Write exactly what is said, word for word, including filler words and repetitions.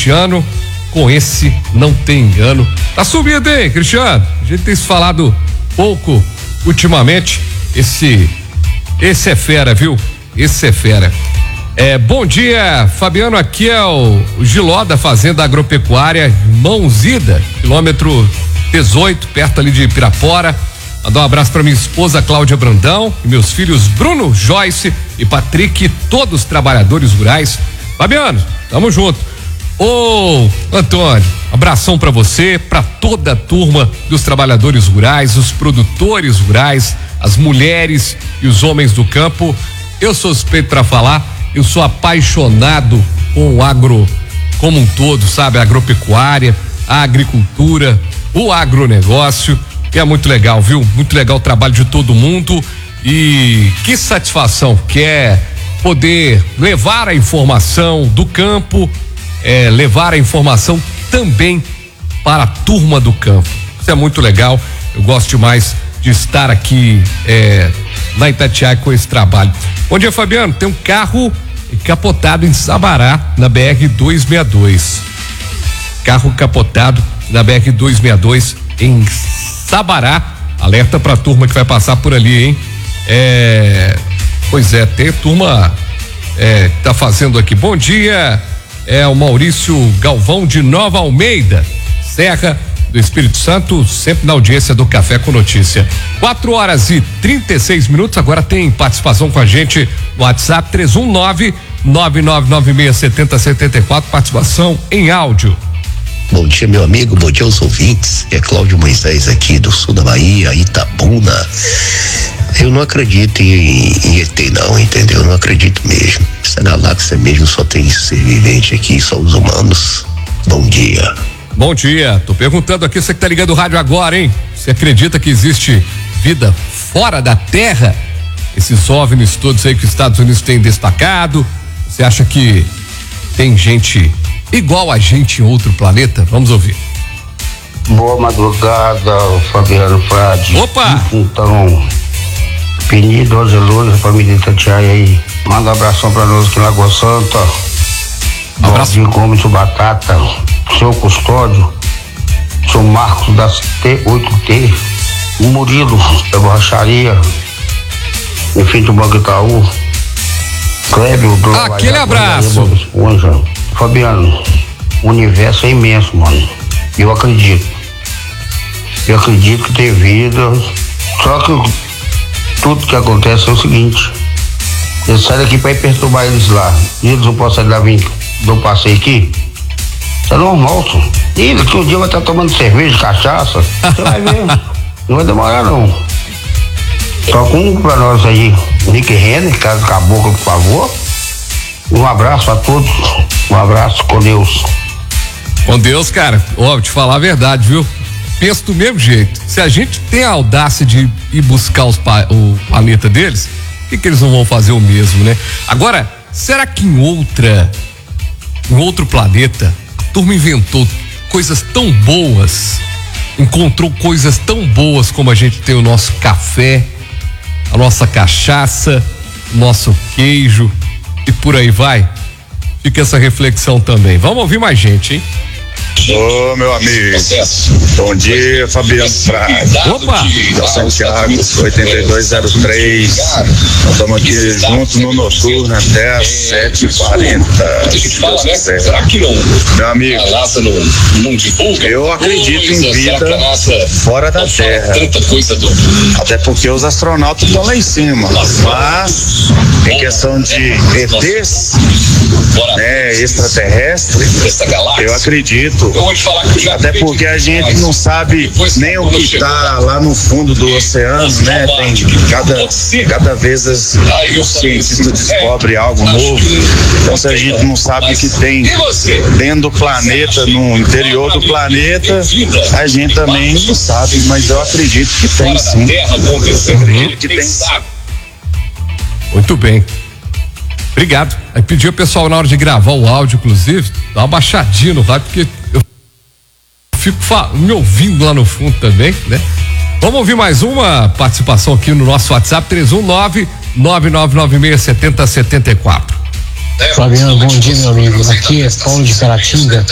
Cristiano, com esse não tem engano. Tá subindo, hein, Cristiano? A gente tem se falado pouco ultimamente. Esse, esse é fera, viu? Esse é fera. É, bom dia, Fabiano, aqui é o, o Giló da Fazenda Agropecuária Mãozida, quilômetro dezoito, perto ali de Pirapora. Mandar um abraço para minha esposa Cláudia Brandão e meus filhos Bruno, Joyce e Patrick, todos trabalhadores rurais. Fabiano, tamo junto. Ô, Antônio, abração para você, para toda a turma dos trabalhadores rurais, os produtores rurais, as mulheres e os homens do campo. Eu sou suspeito para falar. Eu sou apaixonado com o agro como um todo, sabe? A agropecuária, a agricultura, o agronegócio, que é muito legal, viu? Muito legal o trabalho de todo mundo e que satisfação que é poder levar a informação do campo, é, levar a informação também para a turma do campo. Isso é muito legal, eu gosto demais de estar aqui é, na Itatiaia com esse trabalho. Bom dia, Fabiano. Tem um carro capotado em Sabará, na B R duzentos e sessenta e dois. Carro capotado na B R duzentos e sessenta e dois em Sabará. Alerta pra turma que vai passar por ali, hein? É, pois é, tem turma é, que tá fazendo aqui. Bom dia, é o Maurício Galvão de Nova Almeida, Serra do Espírito Santo, sempre na audiência do Café com Notícia. quatro horas e trinta e seis minutos. Agora tem participação com a gente no WhatsApp três um nove, nove nove nove seis sete zero sete quatro. Participação em áudio. Bom dia, meu amigo, bom dia aos ouvintes. É Cláudio Moisés aqui do sul da Bahia, Itabuna. Eu não acredito em, em E T não, entendeu? Eu não acredito mesmo. Essa galáxia mesmo só tem ser vivente aqui, só os humanos. Bom dia. Bom dia, tô perguntando aqui, você que tá ligando o rádio agora, hein? Você acredita que existe vida fora da Terra? Esses OVNIs todos aí que os Estados Unidos têm destacado, você acha que tem gente igual a gente em outro planeta? Vamos ouvir. Boa madrugada, Fabiano Frade. Opa! Então, Penido, Azeluz, a família Itatiaia aí, manda um abração pra nós aqui em Lagoa Santa. Um abraço. Bom Gomes, Batata, seu Custódio, sou Marcos das T oito T, o Murilo da Borracharia, enfim, do Banco Itaú, Clébio do Aquele abraço. Esponja. Fabiano, o universo é imenso, mano. Eu acredito. Eu acredito que tem vida. Só que tudo que acontece é o seguinte: eles saem daqui pra ir perturbar eles lá. E eles não podem sair lá vir do passeio aqui. Isso é normal, só. E daqui um dia vai estar tomando cerveja, cachaça. Você vai ver. Não vai demorar, não. Só com um pra nós aí, Nick Renner, Casa Caboclo, por favor. Um abraço a todos. Um abraço, com Deus. Com Deus, cara. Ó, te falar a verdade, viu? Penso do mesmo jeito. Se a gente tem a audácia de ir buscar os, o planeta deles, por que, que eles não vão fazer o mesmo, né? Agora, será que em outra, em outro planeta, a turma inventou coisas tão boas, encontrou coisas tão boas como a gente tem o nosso café, a nossa cachaça, o nosso queijo e por aí vai? Fica essa reflexão também. Vamos ouvir mais gente, hein? Ô, meu amigo, bom dia, Fabiano Frade. Opa! Da Santiago, oitenta e dois zero três. Nós estamos aqui juntos no noturno até às sete e quarenta. Meu amigo, eu acredito em vida fora da Terra. Até porque os astronautas estão lá em cima. Mas, em questão de E Tês, né, extraterrestre, eu acredito. Até porque a gente não sabe nem o que está lá no fundo do oceano, né? Tem cada, cada vez as, os cientistas descobrem algo novo. Então, se a gente não sabe o que tem dentro do planeta, no interior do planeta, a gente também não sabe, mas eu acredito que tem sim. Eu acredito que tem sim. Muito bem. Obrigado. Aí pedi ao pessoal na hora de gravar o áudio, inclusive, dar uma baixadinha no rádio, porque eu fico me ouvindo lá no fundo também, né? Vamos ouvir mais uma participação aqui no nosso WhatsApp, três um nove, nove nove nove seis sete zero sete quatro. Fabiano, bom dia, meu amigo. Aqui é Paulo de Caratinga.